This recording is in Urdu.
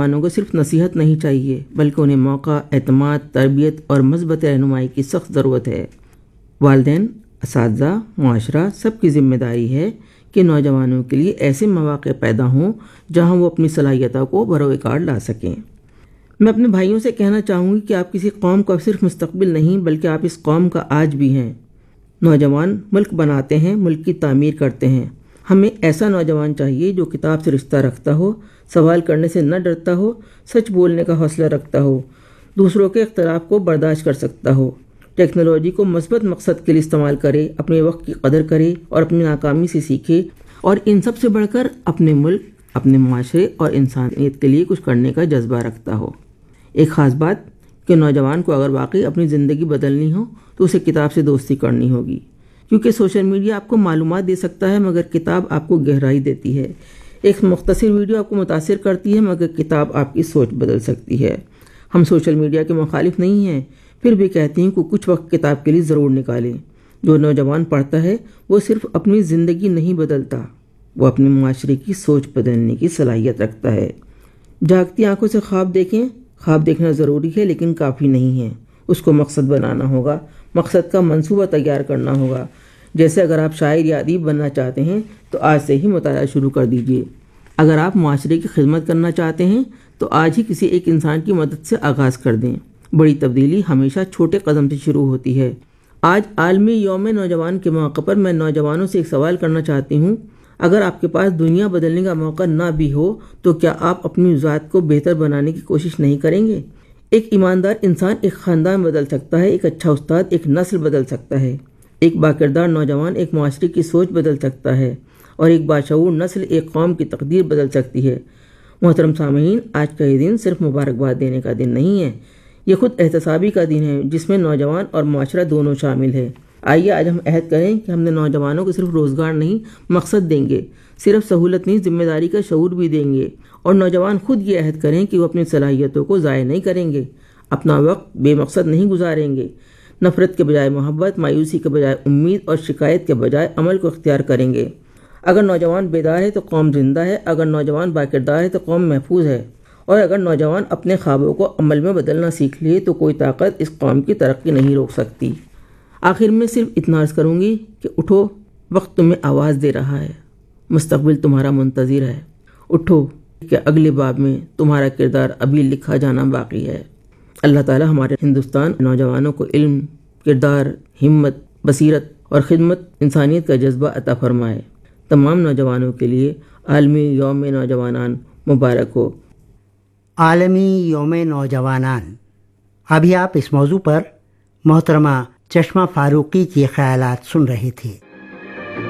نوجوانوں کو صرف نصیحت نہیں چاہیے بلکہ انہیں موقع، اعتماد، تربیت اور مثبت رہنمائی کی سخت ضرورت ہے۔ والدین، اساتذہ، معاشرہ سب کی ذمہ داری ہے کہ نوجوانوں کے لیے ایسے مواقع پیدا ہوں جہاں وہ اپنی صلاحیتوں کو بروئے کار لا سکیں۔ میں اپنے بھائیوں سے کہنا چاہوں گی کہ آپ کسی قوم کا صرف مستقبل نہیں بلکہ آپ اس قوم کا آج بھی ہیں۔ نوجوان ملک بناتے ہیں، ملک کی تعمیر کرتے ہیں۔ ہمیں ایسا نوجوان چاہیے جو کتاب سے رشتہ رکھتا ہو، سوال کرنے سے نہ ڈرتا ہو، سچ بولنے کا حوصلہ رکھتا ہو، دوسروں کے اختلاف کو برداشت کر سکتا ہو، ٹیکنالوجی کو مثبت مقصد کے لیے استعمال کرے، اپنے وقت کی قدر کرے اور اپنی ناکامی سے سیکھے، اور ان سب سے بڑھ کر اپنے ملک، اپنے معاشرے اور انسانیت کے لیے کچھ کرنے کا جذبہ رکھتا ہو۔ ایک خاص بات کہ نوجوان کو اگر واقعی اپنی زندگی بدلنی ہو تو اسے کتاب سے دوستی کرنی ہوگی، کیونکہ سوشل میڈیا آپ کو معلومات دے سکتا ہے مگر کتاب آپ کو گہرائی دیتی ہے۔ ایک مختصر ویڈیو آپ کو متاثر کرتی ہے مگر کتاب آپ کی سوچ بدل سکتی ہے۔ ہم سوشل میڈیا کے مخالف نہیں ہیں، پھر بھی کہتے ہیں کہ کچھ وقت کتاب کے لیے ضرور نکالیں۔ جو نوجوان پڑھتا ہے وہ صرف اپنی زندگی نہیں بدلتا، وہ اپنے معاشرے کی سوچ بدلنے کی صلاحیت رکھتا ہے۔ جاگتی آنکھوں سے خواب دیکھیں۔ خواب دیکھنا ضروری ہے لیکن کافی نہیں ہے، اس کو مقصد بنانا ہوگا، مقصد کا منصوبہ تیار کرنا ہوگا۔ جیسے اگر آپ شاعر یا ادیب بننا چاہتے ہیں تو آج سے ہی مطالعہ شروع کر دیجئے۔ اگر آپ معاشرے کی خدمت کرنا چاہتے ہیں تو آج ہی کسی ایک انسان کی مدد سے آغاز کر دیں۔ بڑی تبدیلی ہمیشہ چھوٹے قدم سے شروع ہوتی ہے۔ آج عالمی یوم نوجوان کے موقع پر میں نوجوانوں سے ایک سوال کرنا چاہتی ہوں، اگر آپ کے پاس دنیا بدلنے کا موقع نہ بھی ہو تو کیا آپ اپنی ذات کو بہتر بنانے کی کوشش نہیں کریں گے؟ ایک ایماندار انسان ایک خاندان بدل سکتا ہے، ایک اچھا استاد ایک نسل بدل سکتا ہے، ایک باکردار نوجوان ایک معاشرے کی سوچ بدل سکتا ہے، اور ایک باشعور نسل ایک قوم کی تقدیر بدل سکتی ہے۔ محترم سامعین، آج کا یہ دن صرف مبارکباد دینے کا دن نہیں ہے، یہ خود احتسابی کا دن ہے جس میں نوجوان اور معاشرہ دونوں شامل ہے۔ آئیے آج ہم عہد کریں کہ ہم نے نوجوانوں کو صرف روزگار نہیں مقصد دیں گے، صرف سہولت نہیں ذمہ داری کا شعور بھی دیں گے، اور نوجوان خود یہ عہد کریں کہ وہ اپنی صلاحیتوں کو ضائع نہیں کریں گے، اپنا وقت بے مقصد نہیں گزاریں گے، نفرت کے بجائے محبت، مایوسی کے بجائے امید اور شکایت کے بجائے عمل کو اختیار کریں گے۔ اگر نوجوان بیدار ہے تو قوم زندہ ہے، اگر نوجوان باکردار ہے تو قوم محفوظ ہے، اور اگر نوجوان اپنے خوابوں کو عمل میں بدلنا سیکھ لے تو کوئی طاقت اس قوم کی ترقی نہیں روک سکتی۔ آخر میں صرف اتنا عرض کروں گی کہ اٹھو، وقت تمہیں آواز دے رہا ہے، مستقبل تمہارا منتظر ہے۔ اٹھو کہ اگلے باب میں تمہارا کردار ابھی لکھا جانا باقی ہے۔ اللہ تعالی ہمارے ہندوستان نوجوانوں کو علم، کردار، ہمت، بصیرت اور خدمت انسانیت کا جذبہ عطا فرمائے۔ تمام نوجوانوں کے لیے عالمی یوم نوجوانان مبارک ہو۔ عالمی یوم نوجوانان۔ ابھی آپ اس موضوع پر محترمہ چشمہ فاروقی کے خیالات سن رہے تھے۔